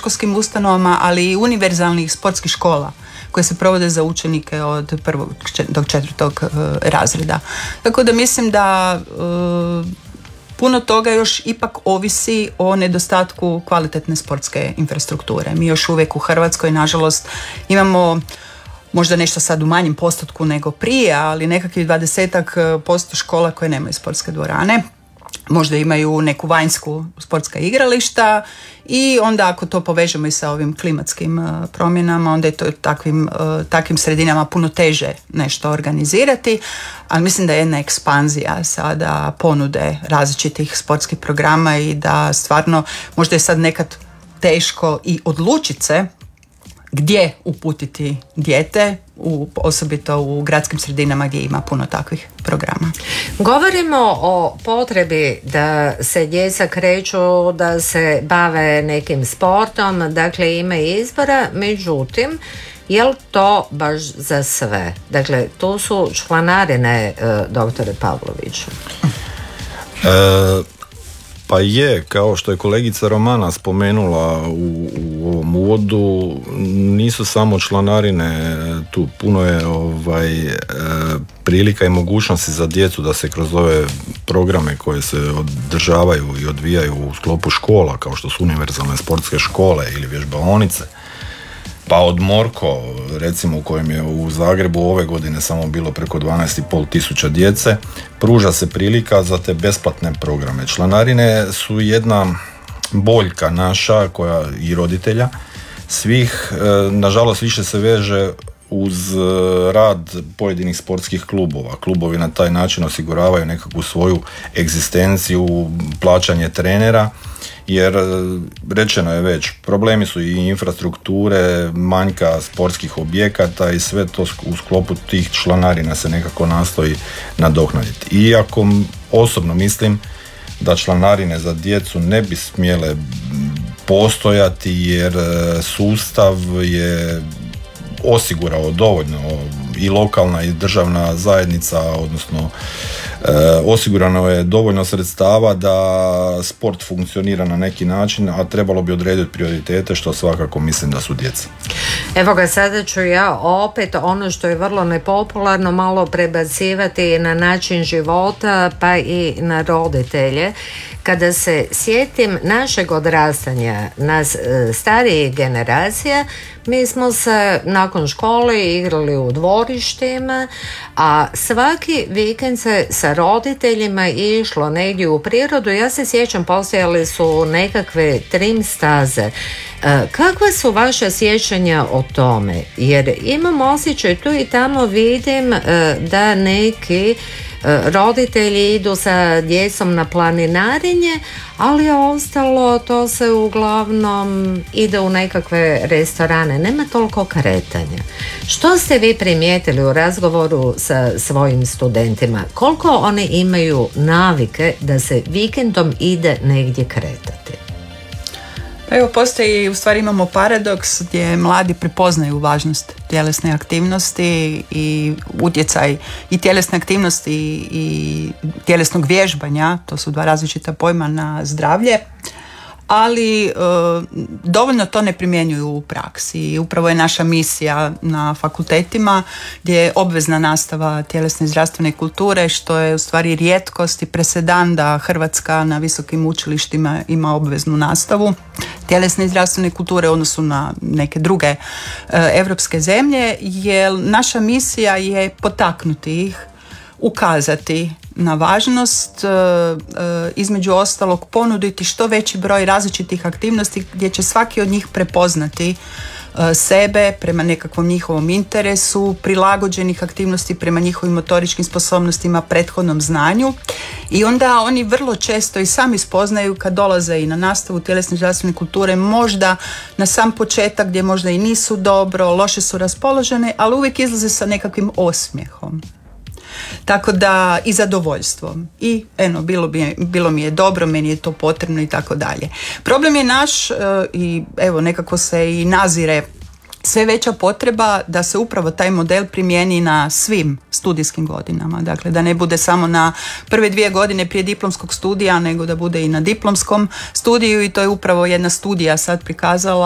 predškolskim ustanovama, ali i univerzalnih sportskih škola koje se provode za učenike od 1. do 4. razreda. Tako da mislim da puno toga još ipak ovisi o nedostatku kvalitetne sportske infrastrukture. Mi još uvijek u Hrvatskoj, nažalost, imamo možda nešto sad u manjem postotku nego prije, ali nekakvih 20% škola koje nemaju sportske dvorane. Možda imaju neku vanjsku sportska igrališta i onda ako to povežemo i sa ovim klimatskim promjenama, onda je to takvim sredinama puno teže nešto organizirati, ali mislim da je jedna ekspanzija sada ponude različitih sportskih programa i da stvarno možda je sad nekad teško i odlučiti se gdje uputiti dijete, osobito u gradskim sredinama gdje ima puno takvih programa. Govorimo o potrebi da se djeca kreću, da se bave nekim sportom, dakle ima izbora, međutim, je li to baš za sve? Dakle, tu su članarine, doktore Pavloviću. Pa je, kao što je kolegica Romana spomenula u ovom uvodu, nisu samo članarine, tu puno je prilika i mogućnosti za djecu da se kroz ove programe koje se održavaju i odvijaju u sklopu škola, kao što su univerzalne sportske škole ili vježbaonice, pa od Morko, recimo, u kojem je u Zagrebu ove godine samo bilo preko 12.500 djece, pruža se prilika za te besplatne programe. Članarine su jedna boljka naša, koja i roditelja svih, nažalost više se veže uz rad pojedinih sportskih klubova. Klubovi na taj način osiguravaju nekakvu svoju egzistenciju, plaćanje trenera, jer rečeno je već, problemi su i infrastrukture, manjka sportskih objekata i sve to u sklopu tih članarina se nekako nastoji nadoknaditi. Iako osobno mislim da članarine za djecu ne bi smjele postojati, jer sustav je osigurao dovoljno, i lokalna i državna zajednica, odnosno osigurano je dovoljno sredstava da sport funkcionira na neki način, a trebalo bi odrediti prioritete, što svakako mislim da su djeca. Evo ga, sada ću ja opet ono što je vrlo nepopularno malo prebacivati na način života, pa i na roditelje. Kada se sjetim našeg odrastanja, nas starijih generacija, mi smo se nakon škole igrali u dvorištima, a svaki vikend se sa roditeljima išlo negdje u prirodu. Ja se sjećam, postojale su nekakve trim staze. Kakva su vaša sjećanja o tome? Jer imam osjećaj, tu i tamo vidim da neki roditelji idu sa djecom na planinarenje, ali ostalo to se uglavnom ide u nekakve restorane, nema toliko kretanja. Što ste vi primijetili u razgovoru sa svojim studentima? Koliko oni imaju navike da se vikendom ide negdje kretati? Pa evo, postoji, u stvari imamo paradoks gdje mladi prepoznaju važnost tjelesne aktivnosti i utjecaj i tjelesne aktivnosti i tjelesnog vježbanja, to su dva različita pojma, na zdravlje, ali dovoljno to ne primjenjuju u praksi. I upravo je naša misija na fakultetima gdje je obvezna nastava tjelesne i zdravstvene kulture, što je u stvari rijetkost i presedan da Hrvatska na visokim učilištima ima obveznu nastavu tjelesne i zdravstvene kulture u odnosu na neke druge europske zemlje, jer naša misija je potaknuti ih, ukazati na važnost, između ostalog ponuditi što veći broj različitih aktivnosti gdje će svaki od njih prepoznati sebe prema nekakvom njihovom interesu, prilagođenih aktivnosti prema njihovim motoričkim sposobnostima, prethodnom znanju, i onda oni vrlo često i sami spoznaju kad dolaze i na nastavu tjelesne i zdravstvene kulture, možda na sam početak gdje možda i nisu dobro, loše su raspoložene, ali uvijek izlaze sa nekakvim osmijehom. Tako da, i zadovoljstvom. I bilo mi je dobro, meni je to potrebno i tako dalje. Problem je naš i evo nekako se i nazire sve veća potreba da se upravo taj model primijeni na svim studijskim godinama. Dakle, da ne bude samo na prve 2 godine prije diplomskog studija, nego da bude i na diplomskom studiju, i to je upravo jedna studija sad prikazala